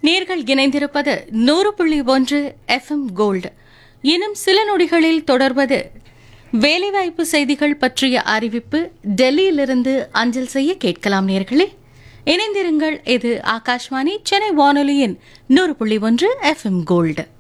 நேர்கள் இணைந்திருப்பது 100.1 FM gold. இன்னும் சில நொடிகளில் தொடர்வது வேலைவாய்ப்பு செய்திகள் பற்றிய அறிவிப்பு. டெல்லியிலிருந்து அஞ்சல் செய்ய கேட்கலாம் நேர்களே. இணைந்திருங்கள். இது ஆகாஷ்வாணி சென்னை வானொலியின் 100.1 FM கோல்டு.